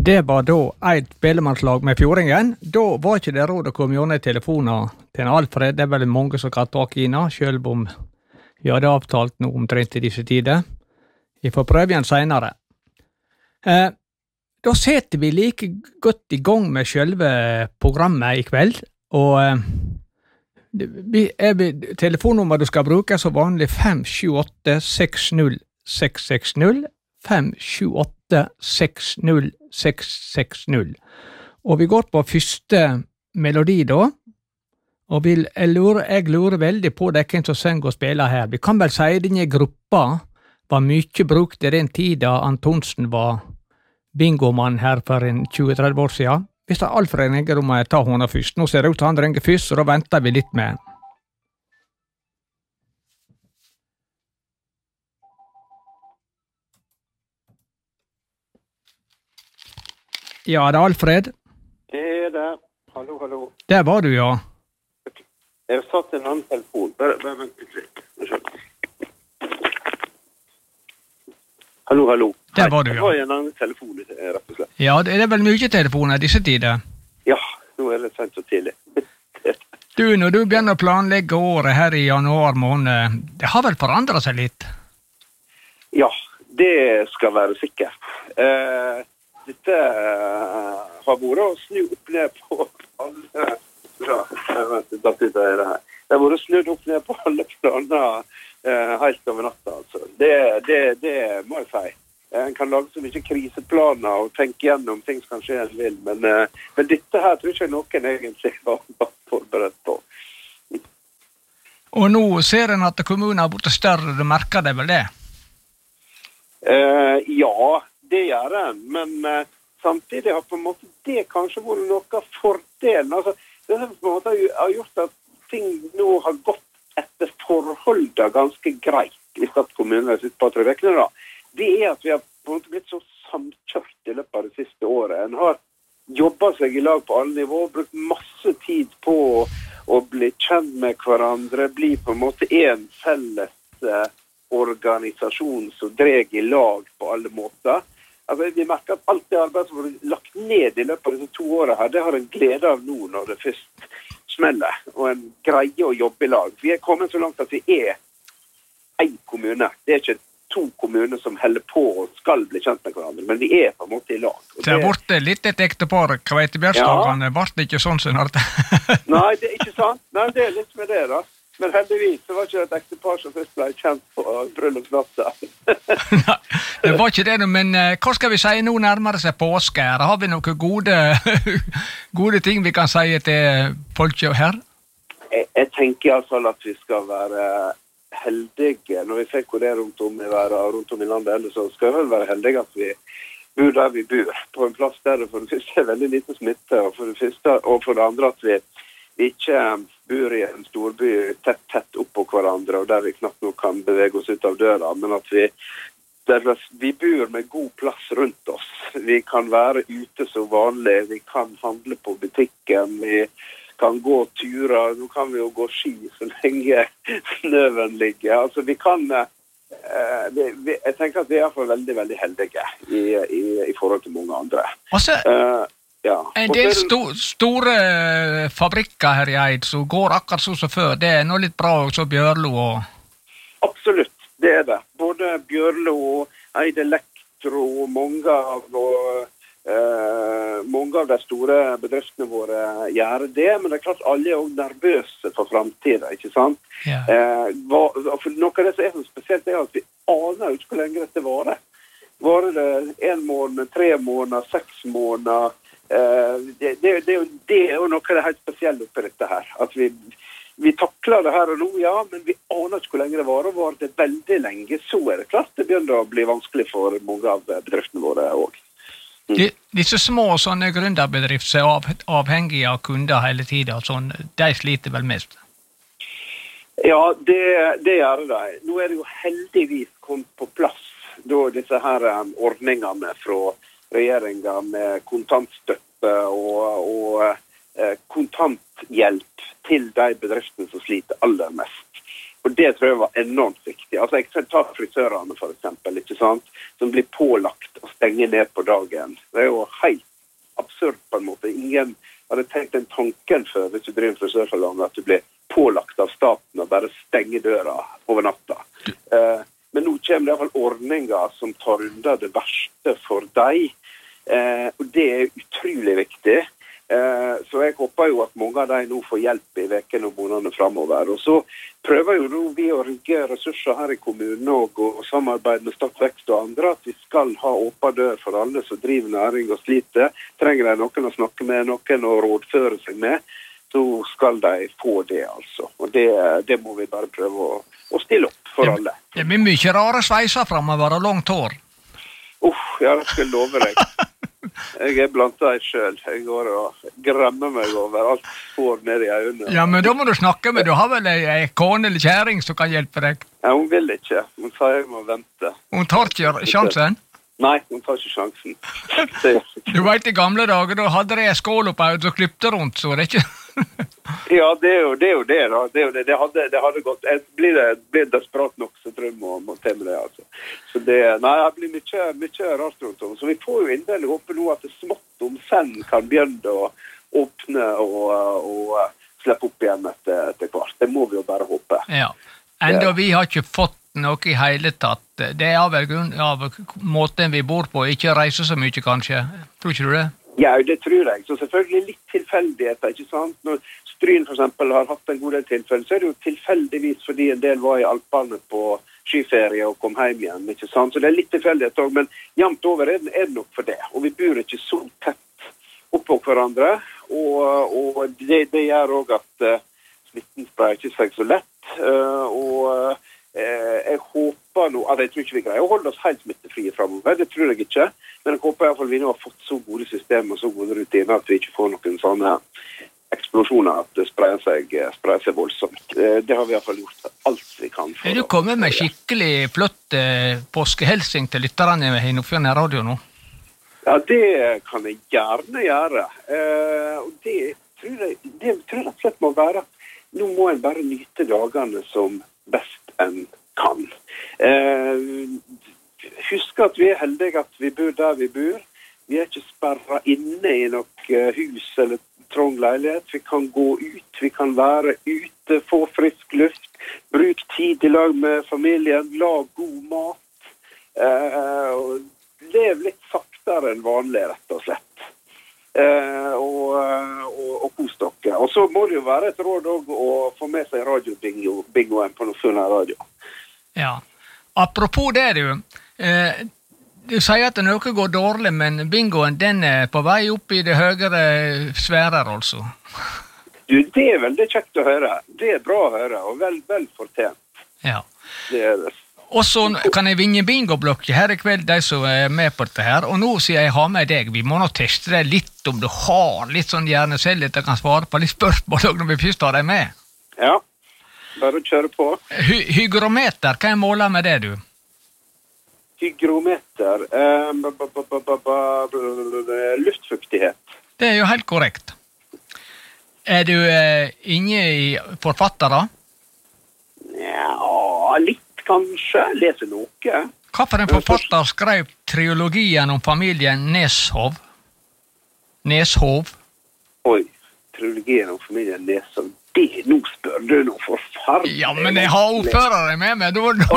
Det var da et spillemannslag med fjordingen. Da var ikke det råd å komme gjerne i telefoner til en Alfred. Det er vel mange som kan ta kina, selv om vi hadde avtalt noe omtrent i disse tider. Vi får prøve igjen senere. Da setter vi like godt i gang med selve programmet i kveld, og telefonnummer du skal bruke så vanlig 578-60660, 578-60660. Og vi går på første melodi da, og jeg lurer veldig på det hvem som synger og spiller her. Vi kan vel si at denne gruppa var mye brukt i den tida Antonsen var bingomann her for 20-30 år siden. Hvis det er Alfred ringer, må jeg ta hånda først. Nå ser det ut til han ringer først, så da venter vi litt med. Ja, det er Alfred. Det er det. Hallo, hallo. Der var du, ja. Jeg har satt en annen telefon. Bare vent litt. Hallo, hallo. Der var du, ja. Det var en annen telefon, rett og slett. Ja, det er vel mye telefoner i disse tider. Ja, nå er det sent så tidlig. Du, når du begynner å planlegge året her i januar måned, det har vel forandret seg litt? Ja, det skal være sikkert. Dette har vært å snu opp ned på alle... Det har vært snudd opp ned på alle planer helt over natta, altså. Det må jeg si. En kan lage så mye kriseplaner og tenke gjennom ting som kanskje en vil, men dette her tror ikke noen egentlig var forberedt på. Og nå ser en at kommunen har blitt større, du merker det vel det? Ja, det gjør en, men samtidig har på en måte det kanskje vært noe fordelen. Altså, det som på en måte har gjort at ting nå har gått etter forholdet ganske greit i kommunen de siste par-tre vekene da, det er at vi har på en måte blitt så samkjørt i løpet av det siste året. En har jobbet seg i lag på alle nivåer, brukt masse tid på å bli kjent med hverandre, bli på en måte en felles organisasjon som dreg i lag på alle måter. Altså, vi merker at alt det arbeidet som har lagt ned i løpet av disse 2 årene her, det har en glede av nå når det først smeller, og en greier å jobbe i lag. Vi er kommet så langt at vi er en kommune. Det er ikke 2 kommuner som holder på og skal bli kjent med hverandre, men vi er på en måte i lag. Det har vært litt et ektepar, Kveitebjørnsdagene, ble det ikke sånn som det? Nei, det er ikke sant. Nei, det er litt med det da. Men heldigvis, det var ikke et ektepar som først ble kjent på bryllupsnatta. Nei, det var ikke det, men hva skal vi si nå nærmere seg påske? Har vi noen gode ting vi kan si til folk her? Jeg tenker i alle fall at vi skal være heldige, når vi ser hvor det er rundt om i verden, rundt om i landet, eller så skal vi vel være heldige at vi bor der vi bor, på en plass der det for det første er veldig lite smitte, og for det første, og for det andre at vi ikke bor i en storby tett oppå hverandre, og der vi knapt nok kan bevege oss ut av døra, men at vi bor med god plass rundt oss. Vi kan være ute så vanlig, vi kan handle på butikken, vi kan gå turer, nå kan vi jo gå ski så lenge snøven ligger. Altså vi kan, jeg tenker at vi er i hvert fall veldig, veldig heldige i forhold til mange andre. Altså, ja. En del store fabrikker her i Eid som går akkurat så før, det er nå litt bra også Bjørlo og... Absolutt, det er det. Både Bjørlo og Eid Elektro og mange av de store bedriftene våre gjør det, men det er klart alle er også nervøse for fremtiden, ikke sant? Ja. For noe av det som er så spesielt er at vi aner ikke hvor lenge dette varer. Varer det 1 måned, 3 måneder, 6 måneder? Det er jo noe av det helt spesielle oppi dette her. At vi takler det her og nå, ja, men vi aner ikke hvor lenge det varer. Var det veldig lenge, så er det klart det begynner å bli vanskelig for mange av bedriftene våre også. Disse små sånne gründerbedrifter som er avhengige av kunder hele tiden, sånn, de sliter vel mest? Ja, det gjør det. Nå er det jo heldigvis kommet på plass da disse her ordningene fra regjeringen med kontantstøtte og kontanthjelp til de bedriftene som sliter aller mest. Og det tror jeg var enormt viktig. Altså, jeg tar frisørene for eksempel, ikke sant? Som blir pålagt å stenge ned på dagen. Det jo helt absurd på en måte. Ingen hadde tenkt den tanken før, hvis du driver en frisørsalong, at du blir pålagt av staten å bare stenge døra over natta. Men nå kommer det i hvert fall ordninger som tar unna det verste for deg. Og det utrolig viktig. Så jeg håper jo at mange av de nå får hjelp i vekene og månedene fremover. Og så prøver jo nå vi å rigge ressurser her i kommunen og samarbeide med Start Vekst og andre, at vi skal ha åpen dør for alle som driver næring og sliter. Trenger de noen å snakke med, noen å rådføre seg med, så skal de få det, altså. Og det må vi bare prøve å stille opp for alle. Det blir mye rare sveiser fremover og langt hår. Ja, det skal jeg love deg. Jeg blant deg selv. Jeg går og gremmer meg over alt får ned i øynene. Ja, men da må du snakke med. Du har vel en kone eller kjæring som kan hjelpe deg? Ja, hun vil ikke. Hun sier jeg må vente. Hun tar ikke sjansen? Nei, hun tar ikke sjansen. Du vet, i gamle dager, da hadde de en skål oppe og klippte rundt, så det ikke... Ja, det er jo det da. Det hadde gått. Jeg blir desperat nok, så tror jeg må til med det, altså. Så det blir mye rart rundt om. Så vi får jo inderlig håpe nå at det smått om senn kan begynne å åpne og slippe opp igjen etter hvert. Det må vi jo bare håpe. Ja, enda vi har ikke fått noe i hele tatt. Det er vel grunn av måten vi bor på, ikke reise så mye kanskje. Tror ikke du det? Ja, det tror jeg. Så selvfølgelig litt tilfeldigheter, ikke sant? Når Stryn for eksempel har hatt en god del tilfeller, så er det jo tilfeldigvis fordi en del var i Alpene på skiferie og kom hjem igjen, ikke sant? Så det er litt tilfeldighet også, men jevnt over er det nok for det. Og vi bor ikke så tett oppå hverandre, og det gjør også at smitten sprer ikke seg så lett, og jeg håper nå, jeg tror ikke vi greier å holde oss helt smittefrie fremover, det tror jeg ikke, men jeg håper i hvert fall vi nå har fått så gode systemer og så gode rutiner at vi ikke får noen sånne eksplosjoner at det sprer seg voldsomt. Det har vi i hvert fall gjort alt vi kan. Er du kommet med skikkelig flott påskehelsing til lytterne i Nordfjord Radio nå? Ja, det kan jeg gjerne gjøre. Og det tror jeg rett og slett må være at nå må en bare nyte dagene som best en kan. Husk at vi er heldige at vi bor der vi bor. Vi er ikke sperret inne i noe hus eller trang leilighet. Vi kan gå ut, vi kan være ute, få frisk luft, bruk tid i lag med familien, lag god mat, og lev litt saktere enn vanlig, rett og slett. Og kos dere. Og så må det jo være et råd også å få med seg radiobingoen på Nordfjord Radio. Ja. Apropos det, du sier at noe går dårlig, men bingoen den er på vei opp i det høyere sfærer, altså. Du, det er veldig kjekt å høre. Det er bra å høre, og vel fortjent. Ja. Det er det. Og så kan jeg vinne bingoblokker her i kveld, de som er med på dette her. Og nå sier jeg har med deg, vi må nå teste deg litt om du har litt sånn hjernecelle at jeg kan svare på litt spørsmål når vi først har deg med. Ja, bare å kjøre på. Hygrometer, hva er målet med det, du? Hygrometer, luftfuktighet. Det er jo helt korrekt. Er du inne i forfattere? Ja, litt kanskje. Leser noe. Hva for en forfatter skrev trilogien om familien Neshov? Neshov? Oi, trilogien om familien Neshov. Det, nå spør du noe forferdelig. Ja, men jeg har ordførere med meg.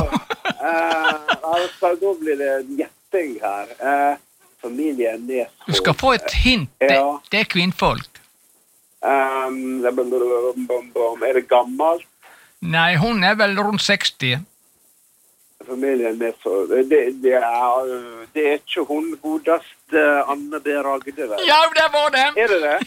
Da blir det gjetting her. Familien Neshov. Du skal få et hint. Det er kvinnfolk. Er det gammelt? Nei, hun er vel rundt 60. Familien Neshov. Det er ikke hun godest Anne B. Ragde, vel? Ja, det var det! Er det det?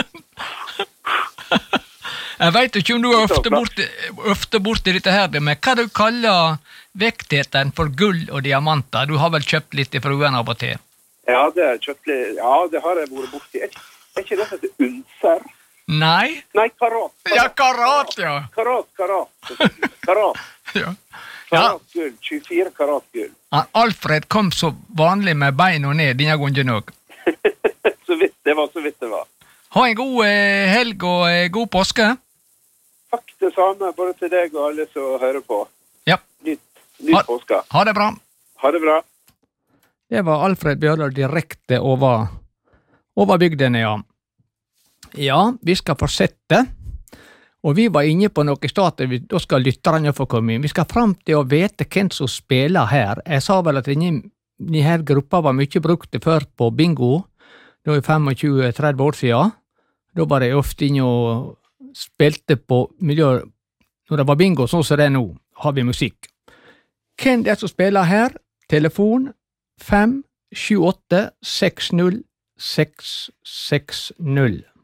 Jeg vet ikke om du er ofte borti dette her, men hva du kaller vektheten for gull og diamanter? Du har vel kjøpt litt i fruen av og til? Ja, det har jeg vært borti. Er ikke det som heter unser? Nei? Nei, karat. Ja, karat, ja. Karat. Ja. Karat gull, 24 karat gull. Alfred kom så vanlig med beina ned denne gangen også. Så vidt det var. Ha en god helg og god påske. Takk det samme, både til deg og alle som hører på. Ja. Nytt påske. Ha det bra. Ha det bra. Det var Alfred Bjørlar direkte over bygdene, ja. Ja, vi skal fortsette. Og vi var inne på noe i starten, da skal lytterne få komme inn. Vi skal fram til å vite hvem som spiller her. Jeg sa vel at denne her gruppa var mye brukt før på bingo, da i 25-30 år siden. Da var jeg ofte inne og spilte på miljø. Når det var bingo, sånn som det er nå, har vi musikk. Hvem det er som spiller her? Telefon 578 60 660.